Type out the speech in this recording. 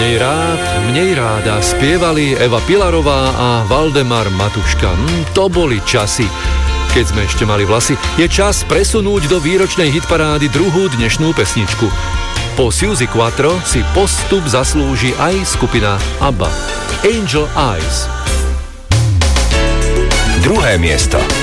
Mnej ráda spievali Eva Pilarová a Valdemar Matuška. To boli časy, keď sme ešte mali vlasy. Je čas presunúť do výročnej hitparády druhú dnešnú pesničku. Po Suzy Quattro si postup zaslúži aj skupina ABBA. Angel Eyes. Druhé miesto.